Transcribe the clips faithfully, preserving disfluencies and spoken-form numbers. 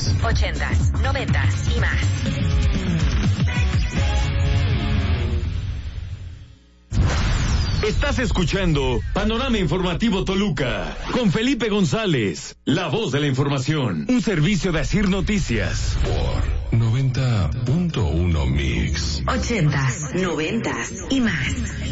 ochentas, noventas y más. Estás escuchando Panorama Informativo Toluca con Felipe González, la voz de la información, un servicio de Asir Noticias por noventa punto uno Mix. Ochentas, noventas y más.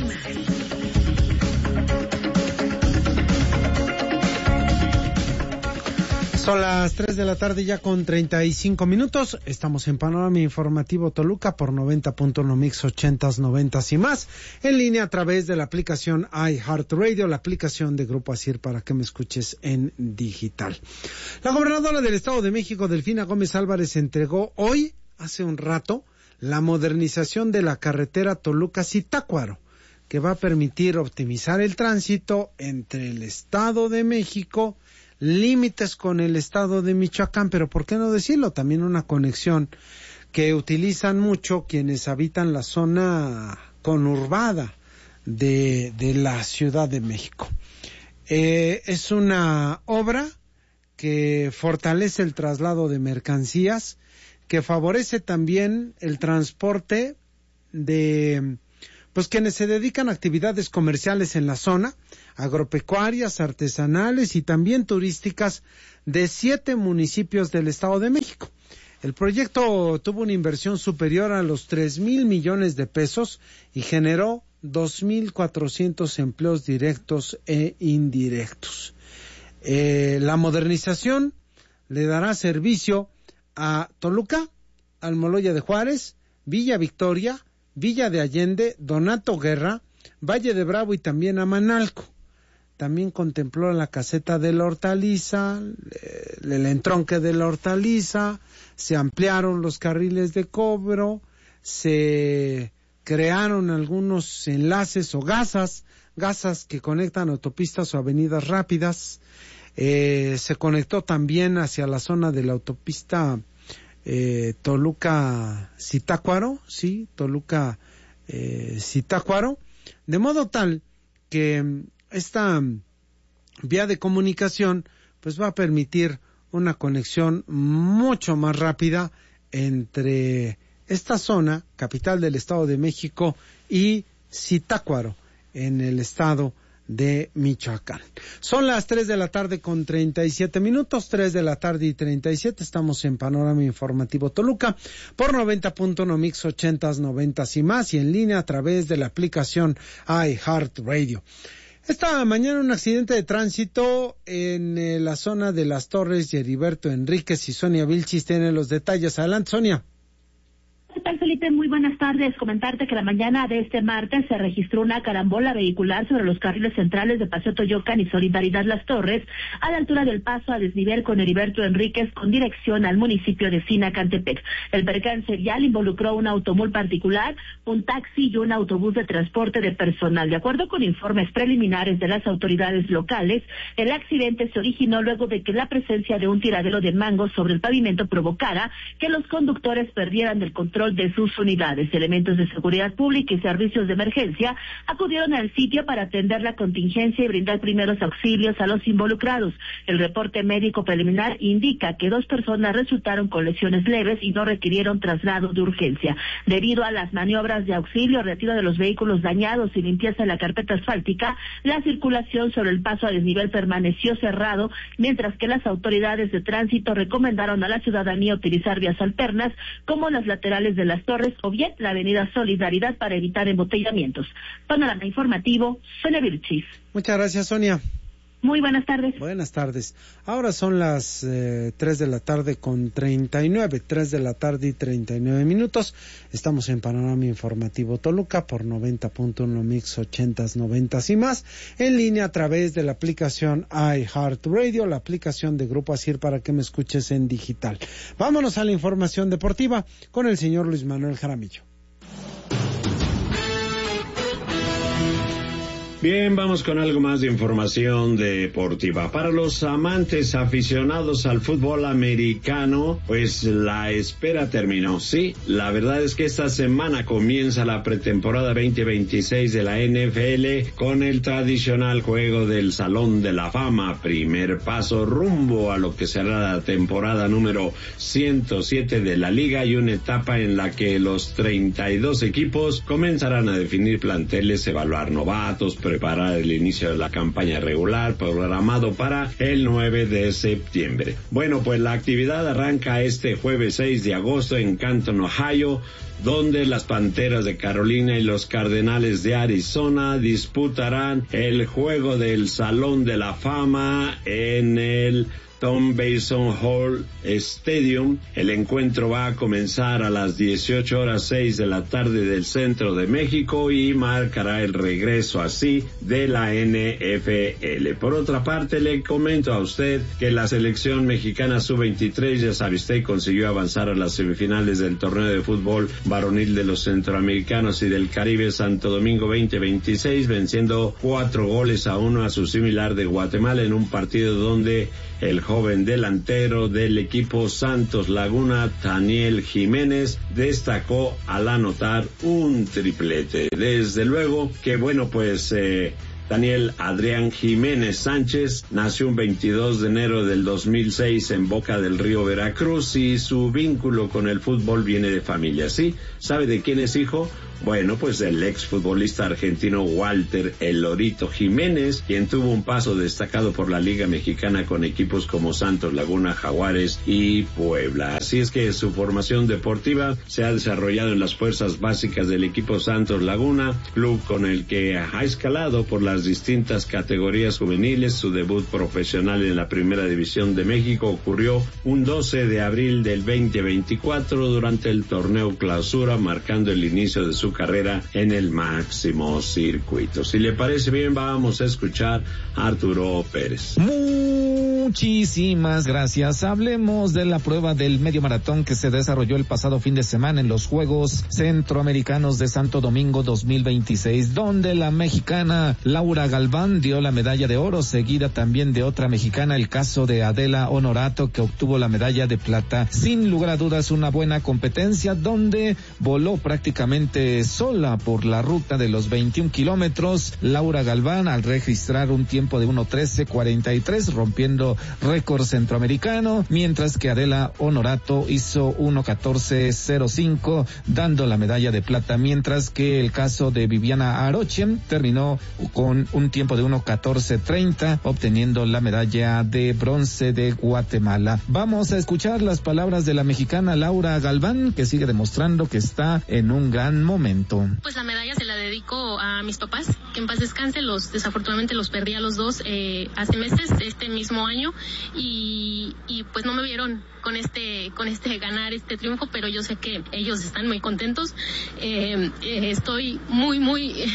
Son las tres de la tarde ya con treinta y cinco minutos. Estamos en Panorama Informativo Toluca por noventa punto uno Mix, ochentas, noventas y más. En línea a través de la aplicación iHeartRadio, la aplicación de Grupo Asir para que me escuches en digital. La gobernadora del Estado de México, Delfina Gómez Álvarez, entregó hoy, hace un rato, la modernización de la carretera Toluca-Zitácuaro, que va a permitir optimizar el tránsito entre el Estado de México, límites con el estado de Michoacán, pero por qué no decirlo, también una conexión que utilizan mucho quienes habitan la zona conurbada de, de la Ciudad de México. Eh, es una obra que fortalece el traslado de mercancías, que favorece también el transporte de pues quienes se dedican a actividades comerciales en la zona, agropecuarias, artesanales y también turísticas de siete municipios del Estado de México. El proyecto tuvo una inversión superior a los tres mil millones de pesos y generó dos mil cuatrocientos empleos directos e indirectos. Eh, la modernización le dará servicio a Toluca, Almoloya de Juárez, Villa Victoria, Villa de Allende, Donato Guerra, Valle de Bravo y también a Manalco. También contempló la caseta de la Hortaliza, el entronque de la Hortaliza, se ampliaron los carriles de cobro, se crearon algunos enlaces o gasas, gasas que conectan autopistas o avenidas rápidas, eh, se conectó también hacia la zona de la autopista Eh, Toluca-Zitácuaro, sí, Toluca-Zitácuaro, eh, de modo tal que esta vía de comunicación pues va a permitir una conexión mucho más rápida entre esta zona, capital del Estado de México, y Zitácuaro, en el estado de Michoacán. Son las tres de la tarde con treinta y siete minutos, tres de la tarde y treinta y siete, estamos en Panorama Informativo Toluca por noventa punto uno Mix, ochentas, noventas y más, y en línea a través de la aplicación iHeartRadio. Esta mañana un accidente de tránsito en eh, la zona de Las Torres, y Heriberto Enríquez y Sonia Vilchis tienen los detalles. Adelante, Sonia. ¿Qué tal, Felipe? Muy buenas tardes. Comentarte que la mañana de este martes se registró una carambola vehicular sobre los carriles centrales de Paseo Toyocan y Solidaridad Las Torres, a la altura del paso a desnivel con Heriberto Enríquez con dirección al municipio de Sinacantepec. El percance vial involucró un automóvil particular, un taxi y un autobús de transporte de personal. De acuerdo con informes preliminares de las autoridades locales, el accidente se originó luego de que la presencia de un tiradero de mangos sobre el pavimento provocara que los conductores perdieran el control de sus unidades. Elementos de seguridad pública y servicios de emergencia acudieron al sitio para atender la contingencia y brindar primeros auxilios a los involucrados. El reporte médico preliminar indica que dos personas resultaron con lesiones leves y no requirieron traslado de urgencia. Debido a las maniobras de auxilio, retiro de los vehículos dañados y limpieza de la carpeta asfáltica, la circulación sobre el paso a desnivel permaneció cerrado, mientras que las autoridades de tránsito recomendaron a la ciudadanía utilizar vías alternas como las laterales de Las Torres o bien la avenida Solidaridad para evitar embotellamientos. Panorama Informativo, Sonia Vilchis. Muchas gracias, Sonia. Muy buenas tardes. Buenas tardes. Ahora son las eh, tres de la tarde con treinta y nueve, tres de la tarde y treinta y nueve minutos. Estamos en Panorama Informativo Toluca por noventa punto uno Mix, ochentas, noventas y más, en línea a través de la aplicación iHeartRadio, la aplicación de Grupo Asir para que me escuches en digital. Vámonos a la información deportiva con el señor Luis Manuel Jaramillo. Bien, vamos con algo más de información deportiva. Para los amantes aficionados al fútbol americano, pues la espera terminó. Sí, la verdad es que esta semana comienza la pretemporada veinte veintiséis de la N F L con el tradicional juego del Salón de la Fama. Primer paso rumbo a lo que será la temporada número ciento siete de la liga y una etapa en la que los treinta y dos equipos comenzarán a definir planteles, evaluar novatos, preparar el inicio de la campaña regular programado para el nueve de septiembre. Bueno, pues la actividad arranca este jueves seis de agosto en Canton, Ohio, donde las Panteras de Carolina y los Cardenales de Arizona disputarán el juego del Salón de la Fama en el Tom Basin Hall Stadium. El encuentro va a comenzar a las dieciocho horas seis de la tarde del centro de México y marcará el regreso así de la N F L. Por otra parte, le comento a usted que la selección mexicana sub veintitrés, ya sabe usted, consiguió avanzar a las semifinales del torneo de fútbol varonil de los centroamericanos y del Caribe Santo Domingo veinte veintiséis, venciendo cuatro goles a uno a su similar de Guatemala en un partido donde el joven delantero del equipo Santos Laguna, Daniel Jiménez, destacó al anotar un triplete. Desde luego que bueno, pues eh, Daniel Adrián Jiménez Sánchez nació un veintidós de enero del dos mil seis en Boca del Río, Veracruz, y su vínculo con el fútbol viene de familia. ¿Sí? ¿Sabe de quién es hijo? Bueno, pues el exfutbolista argentino Walter El Lorito Jiménez, quien tuvo un paso destacado por la Liga Mexicana con equipos como Santos Laguna, Jaguares y Puebla. Así es que su formación deportiva se ha desarrollado en las fuerzas básicas del equipo Santos Laguna, club con el que ha escalado por las distintas categorías juveniles. Su debut profesional en la Primera División de México ocurrió un doce de abril del veinte veinticuatro durante el torneo Clausura, marcando el inicio de su carrera en el máximo circuito. Si le parece bien, vamos a escuchar a Arturo Pérez. Muchísimas gracias. Hablemos de la prueba del medio maratón que se desarrolló el pasado fin de semana en los Juegos Centroamericanos de Santo Domingo dos mil veintiséis, donde la mexicana Laura Galván dio la medalla de oro, seguida también de otra mexicana, el caso de Adela Honorato, que obtuvo la medalla de plata. Sin lugar a dudas, una buena competencia donde voló prácticamente sola por la ruta de los veintiún kilómetros. Laura Galván, al registrar un tiempo de uno trece cuarenta y tres, rompiendo récord centroamericano, mientras que Adela Honorato hizo uno catorce cero cinco, dando la medalla de plata, mientras que el caso de Viviana Arochen terminó con un tiempo de uno catorce treinta, obteniendo la medalla de bronce de Guatemala. Vamos a escuchar las palabras de la mexicana Laura Galván, que sigue demostrando que está en un gran momento. Pues la medalla se la dedico a mis papás, que en paz descanse. Los desafortunadamente los perdí a los dos eh, hace meses, este mismo año, y, y pues no me vieron con este con este ganar este triunfo, pero yo sé que ellos están muy contentos. Eh, eh, estoy muy muy eh,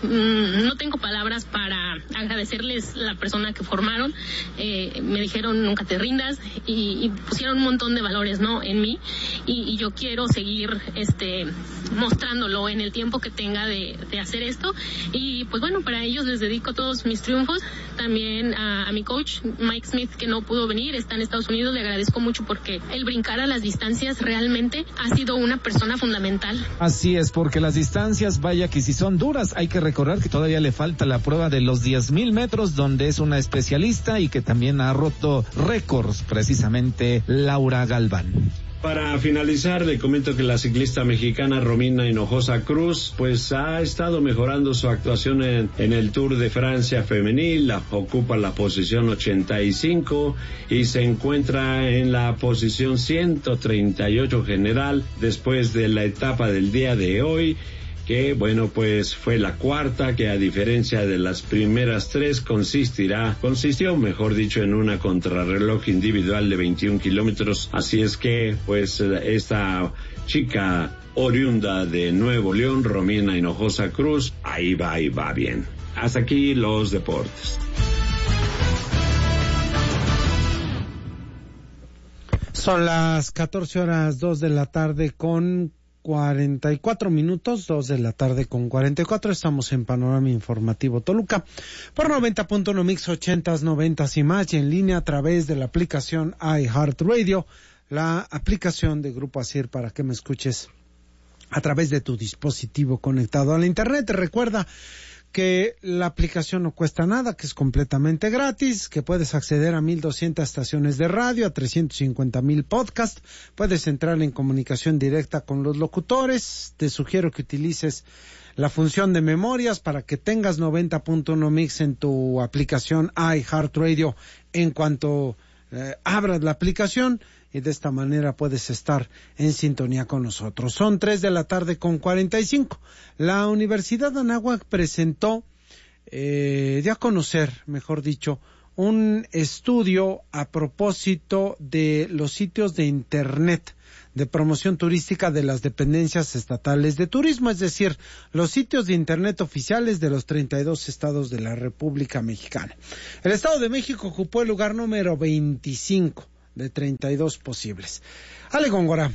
no tengo palabras para agradecerles la persona que formaron. Eh, me dijeron nunca te rindas y, y pusieron un montón de valores, ¿no?, en mí, y, y yo quiero seguir este mostrándolo en el tiempo que tenga de, de hacer esto. Y pues bueno, para ellos les dedico todos mis triunfos. También a, a mi coach Mike Smith, que no pudo venir, está en Estados Unidos. Le agradezco mucho porque el brincar a las distancias realmente ha sido una persona fundamental. Así es, porque las distancias, vaya que si son duras. Hay que recordar que todavía le falta la prueba de los diez mil metros, donde es una especialista y que también ha roto récords, precisamente Laura Galván. Para finalizar, le comento que la ciclista mexicana Romina Hinojosa Cruz pues ha estado mejorando su actuación en, en el Tour de Francia femenil. La, ocupa la posición ochenta y cinco y se encuentra en la posición ciento treinta y ocho general después de la etapa del día de hoy, que bueno, pues fue la cuarta, que a diferencia de las primeras tres consistirá, consistió mejor dicho en una contrarreloj individual de veintiún kilómetros. Así es que pues esta chica oriunda de Nuevo León, Romina Hinojosa Cruz, ahí va y va bien. Hasta aquí los deportes. Son las catorce horas dos de la tarde con cuarenta y cuatro minutos, dos de la tarde con cuarenta y cuatro, estamos en Panorama Informativo Toluca, por noventa punto uno Mix ochentas, noventas y más, y en línea a través de la aplicación iHeartRadio, la aplicación de Grupo Asir para que me escuches a través de tu dispositivo conectado a la internet. Recuerda que la aplicación no cuesta nada, que es completamente gratis, que puedes acceder a mil doscientas estaciones de radio, a trescientos cincuenta mil podcasts, puedes entrar en comunicación directa con los locutores. Te sugiero que utilices la función de memorias para que tengas noventa punto uno Mix en tu aplicación iHeartRadio en cuanto eh, abras la aplicación, y de esta manera puedes estar en sintonía con nosotros. Son tres de la tarde con cuarenta y cinco. La Universidad de Anáhuac presentó, eh, dio a conocer, mejor dicho, un estudio a propósito de los sitios de internet de promoción turística de las dependencias estatales de turismo, es decir, los sitios de internet oficiales de los treinta y dos estados de la República Mexicana. El Estado de México ocupó el lugar número veinticinco de treinta y dos posibles. Ale Góngora.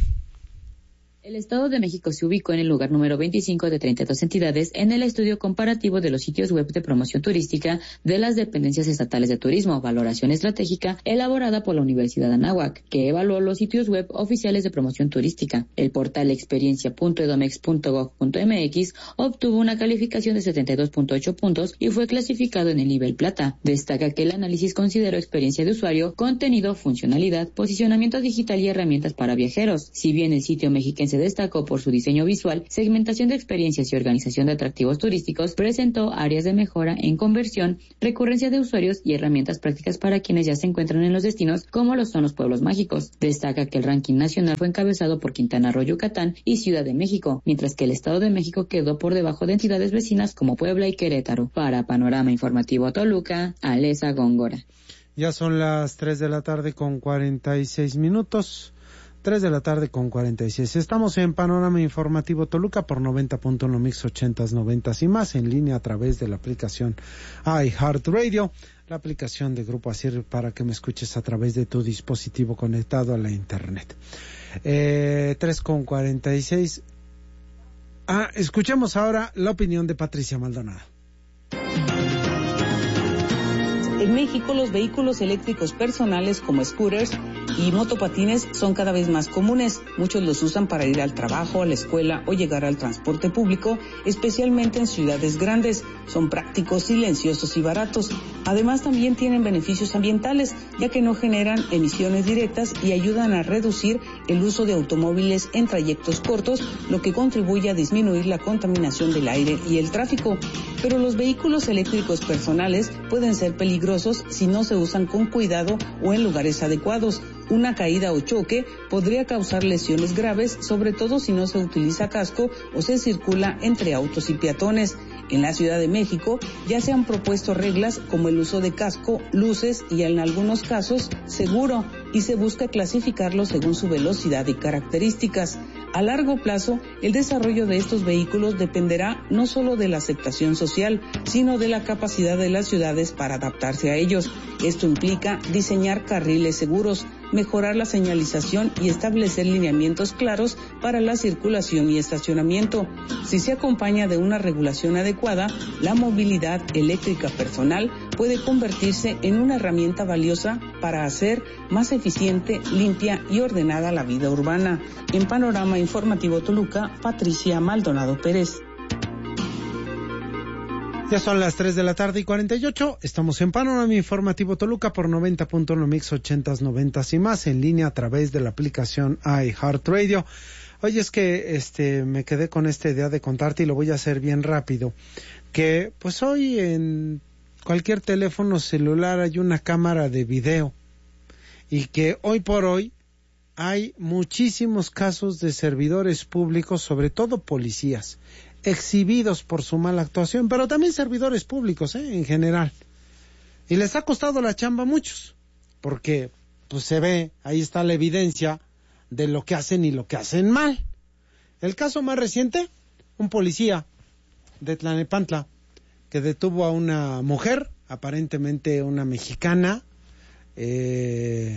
El Estado de México se ubicó en el lugar número veinticinco de treinta y dos entidades en el estudio comparativo de los sitios web de promoción turística de las dependencias estatales de turismo, valoración estratégica elaborada por la Universidad de Anáhuac, que evaluó los sitios web oficiales de promoción turística. El portal experiencia punto edomex punto gob punto mx obtuvo una calificación de setenta y dos punto ocho puntos y fue clasificado en el nivel plata. Destaca que el análisis consideró experiencia de usuario, contenido, funcionalidad, posicionamiento digital y herramientas para viajeros. Si bien el sitio mexiquense se destacó por su diseño visual, segmentación de experiencias y organización de atractivos turísticos, presentó áreas de mejora en conversión, recurrencia de usuarios y herramientas prácticas para quienes ya se encuentran en los destinos, como lo son los pueblos mágicos. Destaca que el ranking nacional fue encabezado por Quintana Roo, Yucatán y Ciudad de México, mientras que el Estado de México quedó por debajo de entidades vecinas como Puebla y Querétaro. Para Panorama Informativo Toluca, Alesa Góngora. Ya son las tres de la tarde con cuarenta y seis minutos. tres de la tarde con cuarenta y seis. Estamos en Panorama Informativo Toluca por noventa punto uno Mix ochentas, noventas y más, en línea a través de la aplicación iHeartRadio, la aplicación de Grupo Asir para que me escuches a través de tu dispositivo conectado a la internet. Eh, tres con cuarenta y seis. Ah, escuchemos ahora la opinión de Patricia Maldonado. En México, los vehículos eléctricos personales como scooters y motopatines son cada vez más comunes. Muchos los usan para ir al trabajo, a la escuela o llegar al transporte público, especialmente en ciudades grandes. Son prácticos, silenciosos y baratos. Además, también tienen beneficios ambientales, ya que no generan emisiones directas y ayudan a reducir el uso de automóviles en trayectos cortos, lo que contribuye a disminuir la contaminación del aire y el tráfico. Pero los vehículos eléctricos personales pueden ser peligrosos si no se usan con cuidado o en lugares adecuados. Una caída o choque podría causar lesiones graves, sobre todo si no se utiliza casco o se circula entre autos y peatones. En la Ciudad de México ya se han propuesto reglas como el uso de casco, luces y en algunos casos seguro, y se busca clasificarlo según su velocidad y características. A largo plazo, el desarrollo de estos vehículos dependerá no solo de la aceptación social, sino de la capacidad de las ciudades para adaptarse a ellos. Esto implica diseñar carriles seguros, mejorar la señalización y establecer lineamientos claros para la circulación y estacionamiento. Si se acompaña de una regulación adecuada, la movilidad eléctrica personal puede convertirse en una herramienta valiosa para hacer más eficiente, limpia y ordenada la vida urbana. En Panorama Informativo Toluca, Patricia Maldonado Pérez. Ya son las tres de la tarde y cuarenta y ocho. Estamos en Panorama Informativo Toluca por noventa punto uno Mix ochentas, noventas y más, en línea a través de la aplicación iHeartRadio. Oye, es que este me quedé con esta idea de contarte y lo voy a hacer bien rápido. Que pues hoy en cualquier teléfono celular hay una cámara de video. Y que hoy por hoy hay muchísimos casos de servidores públicos, sobre todo policías, exhibidos por su mala actuación, pero también servidores públicos, ¿eh? En general. Y les ha costado la chamba a muchos, porque pues se ve, ahí está la evidencia de lo que hacen y lo que hacen mal. El caso más reciente, un policía de Tlalnepantla que detuvo a una mujer, aparentemente una mexicana, eh,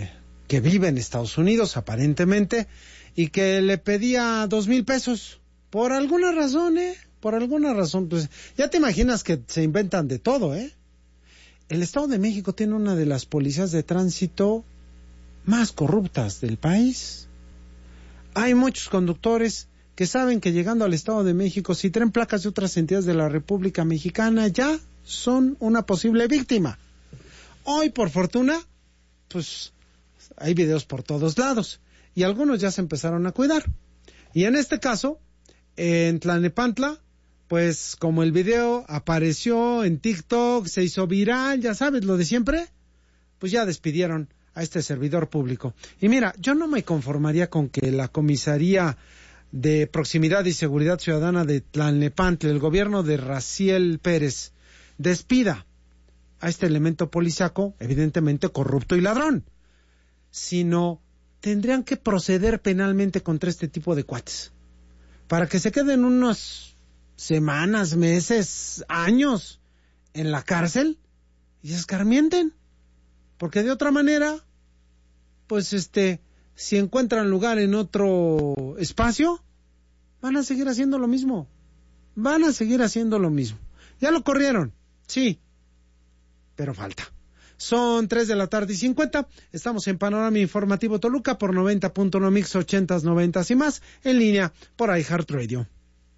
que vive en Estados Unidos aparentemente y que le pedía dos mil pesos por alguna razón, ¿eh? Por alguna razón, pues ya te imaginas que se inventan de todo, ¿eh? El Estado de México tiene una de las policías de tránsito más corruptas del país. Hay muchos conductores que saben que llegando al Estado de México, si traen placas de otras entidades de la República Mexicana, ya son una posible víctima. Hoy, por fortuna, pues hay videos por todos lados y algunos ya se empezaron a cuidar. Y en este caso, en Tlalnepantla, pues como el video apareció en TikTok, se hizo viral, ya sabes, lo de siempre, pues ya despidieron a este servidor público. Y mira, yo no me conformaría con que la Comisaría de Proximidad y Seguridad Ciudadana de Tlalnepantla, el gobierno de Raciel Pérez, despida a este elemento policiaco, evidentemente corrupto y ladrón, sino tendrían que proceder penalmente contra este tipo de cuates, para que se queden unas semanas, meses, años en la cárcel y se escarmienten, porque de otra manera, pues este, si encuentran lugar en otro espacio, van a seguir haciendo lo mismo, van a seguir haciendo lo mismo. Ya lo corrieron, sí, pero falta. Son tres de la tarde y cincuenta, estamos en Panorama Informativo Toluca por noventa punto uno Mix ochentas, noventas y más, en línea por iHeartRadio.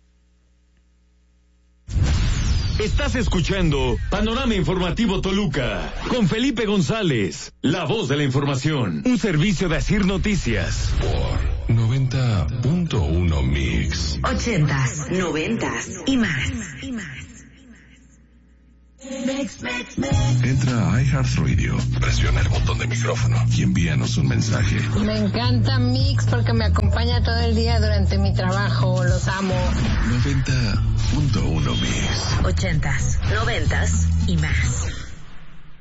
Estás escuchando Panorama Informativo Toluca con Felipe González, la voz de la información, un servicio de Asir Noticias. Por noventa punto uno Mix. Ochentas, noventas y más. Y más. Entra a iHeartRadio, presiona el botón de micrófono y envíanos un mensaje. Me encanta Mix porque me acompaña todo el día durante mi trabajo, los amo. noventa punto uno Mix. Ochentas, noventas y más.